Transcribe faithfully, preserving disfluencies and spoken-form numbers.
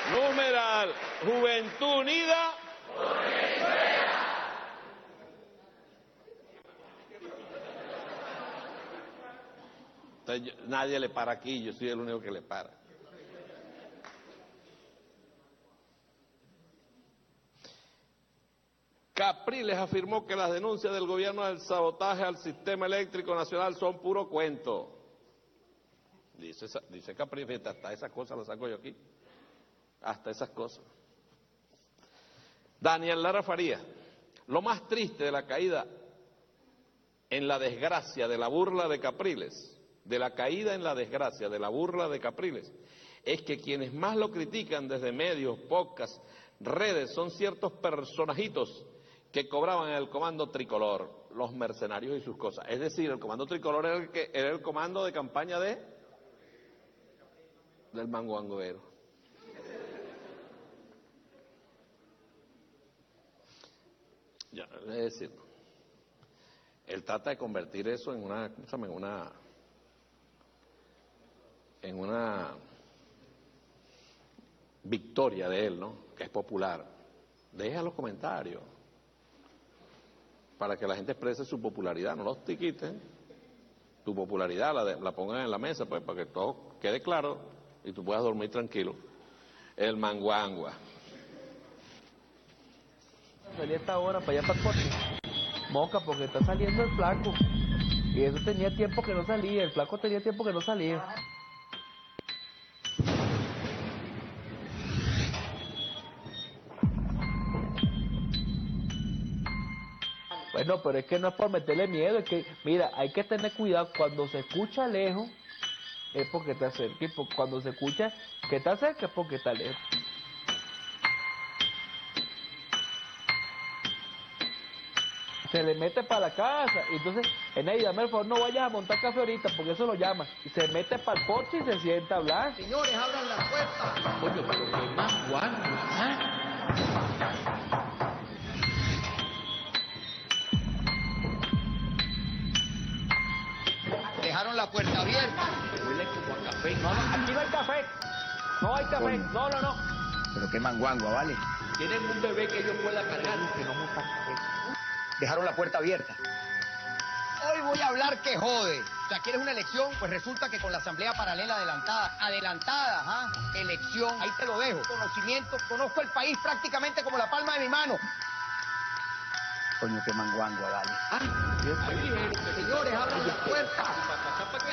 Numeral, Juventud Unida. Entonces, yo, nadie le para aquí, yo soy el único que le para. Capriles afirmó que las denuncias del gobierno del sabotaje al sistema eléctrico nacional son puro cuento. Dice, dice Capriles, hasta esas cosas las saco yo aquí. Hasta esas cosas. Daniel Lara Farías, lo más triste de la caída en la desgracia de la burla de Capriles, de la caída en la desgracia de la burla de Capriles, es que quienes más lo critican desde medios, podcasts, redes, son ciertos personajitos que cobraban en el comando tricolor, los mercenarios y sus cosas. Es decir, el comando tricolor era el, que, era el comando de campaña de del manguanguero. Ya, es decir, él trata de convertir eso en una, ¿cómo se llama? En una, en una victoria de él, ¿no? Que es popular. Deja los comentarios para que la gente exprese su popularidad, no los tiquiten. Tu popularidad la, de, la pongan en la mesa, pues, para que todo quede claro y tú puedas dormir tranquilo. El manguangua. Salí a esta hora para allá para el coche. Moca, porque está saliendo el flaco. Y eso tenía tiempo que no salía, el flaco tenía tiempo que no salía. Bueno, pero es que no es por meterle miedo, es que, mira, hay que tener cuidado. Cuando se escucha lejos, es porque está cerca. Y cuando se escucha que está cerca, es porque está lejos. Se le mete para la casa, y entonces, Eney, dame el favor, no vayas a montar café ahorita, porque eso lo llama. Y se mete para el porche y se sienta a hablar. Señores, abran la puerta. Coño, pero qué más guano, ¿ah? Dejaron la puerta abierta. Huele como a café. No, no, aquí no hay café. No hay café. Coño. No, no, no. Pero qué manguangua, ¿vale? Tienen un bebé que yo pueda cargar. Que no monta café. Dejaron la puerta abierta. Hoy voy a hablar que jode. O sea, ¿quieres una elección? Pues resulta que con la asamblea paralela adelantada, adelantada, ¿ah? Elección, ahí te lo dejo. Conocimiento, conozco el país prácticamente como la palma de mi mano. Coño, qué manguangua, ¿vale? Ah, ahí dijeron que Señores, abran la puerta.